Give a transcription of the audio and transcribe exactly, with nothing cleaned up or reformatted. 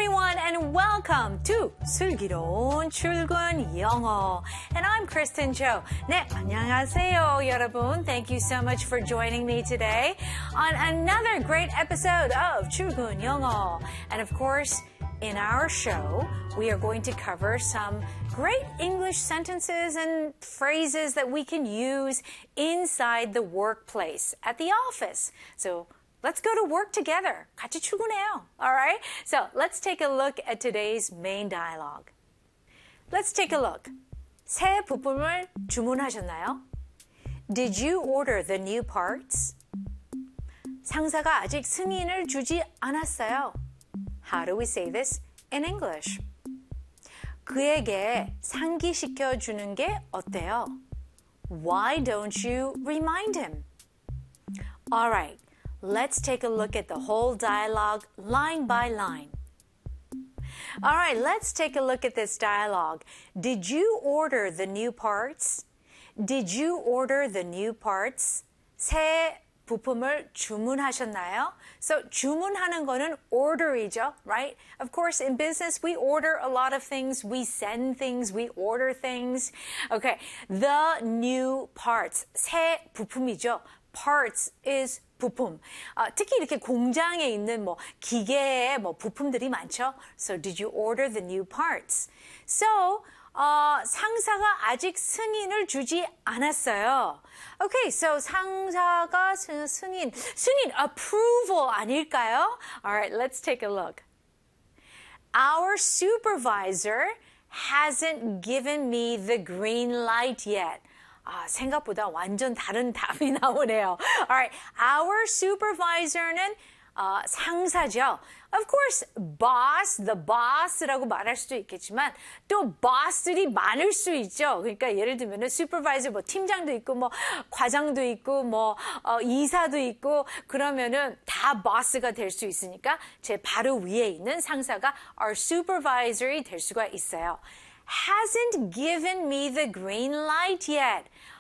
everyone, and welcome to 슬기로운 출근 영어. And I'm Kristen Cho. 네, 안녕하세요, 여러분. Thank you so much for joining me today on another great episode of 출근 영어. And of course, in our show, we are going to cover some great English sentences and phrases that we can use inside the workplace, at the office. So let's go to work together. 같이 출근해요. All right? So let's take a look at today's main dialogue. Let's take a look. 새 부품을 주문하셨나요? Did you order the new parts? 상사가 아직 승인을 주지 않았어요. How do we say this in English? 그에게 상기시켜 주는 게 어때요? Why don't you remind him? All right. Let's take a look at the whole dialogue line by line. All right, let's take a look at this dialogue. Did you order the new parts? Did you order the new parts? 새 부품을 주문하셨나요? So 주문하는 거는 order이죠, right? Of course, in business, we order a lot of things. We send things. We order things. Okay, the new parts. 새 부품이죠. Parts is 부품. 어, 특히 이렇게 공장에 있는 뭐 기계의 뭐 부품들이 많죠. So did you order the new parts? So 어, 상사가 아직 승인을 주지 않았어요. Okay, so 상사가 승, 승인, 승인, approval 아닐까요? Alright, let's take a look. Our supervisor hasn't given me the green light yet. 아, 생각보다 완전 다른 답이 나오네요. Alright, our supervisor는 어, 상사죠. Of course, boss, the boss라고 말할 수도 있겠지만 또 boss들이 많을 수 있죠. 그러니까 예를 들면 supervisor, 뭐 팀장도 있고, 뭐 과장도 있고, 뭐 어, 이사도 있고 그러면은 다 boss가 될 수 있으니까 제 바로 위에 있는 상사가 our supervisor이 될 수가 있어요. Hasn't given me the green light yet.